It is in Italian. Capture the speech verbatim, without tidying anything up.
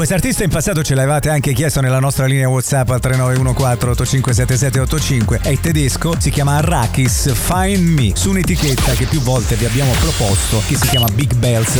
Quest'artista in passato ce l'avevate anche chiesto nella nostra linea WhatsApp al tre nove uno quattro otto cinque sette sette otto cinque. È tedesco, si chiama Arrakis, Find Me, su un'etichetta che più volte vi abbiamo proposto, che si chiama Big Bells